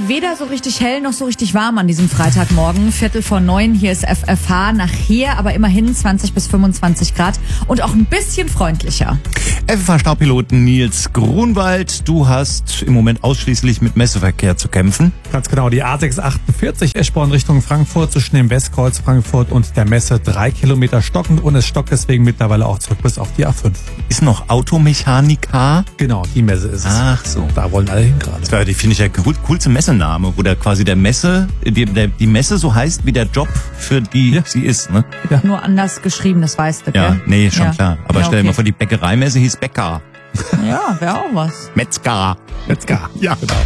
weder so richtig hell noch so richtig warm an diesem Freitagmorgen. 8:45, hier ist FFH. Nachher aber immerhin 20 bis 25 Grad und auch ein bisschen freundlicher. FFH-Staupiloten Nils Grunwald, du hast im Moment ausschließlich mit Messeverkehr zu kämpfen. Ganz genau, die A648 Eschborn Richtung Frankfurt zwischen dem Westkreuz Frankfurt und der Messe 3 Kilometer stockend und es stockt deswegen mittlerweile auch zurück bis auf die A5. Ist noch Automechaniker? Genau, die Messe ist es. Ach so. Da wollen alle hin gerade. Das finde ich, der coolste Messename, wo da quasi die Messe so heißt, wie der Job, für die sie ist, ne? Ja. Nur anders geschrieben, das weißt du, Ja, gell? nee, schon klar. Aber ja, stell dir mal vor, die Bäckereimesse hieß Bäcker. Ja, wäre auch was. Metzger. Ja, genau.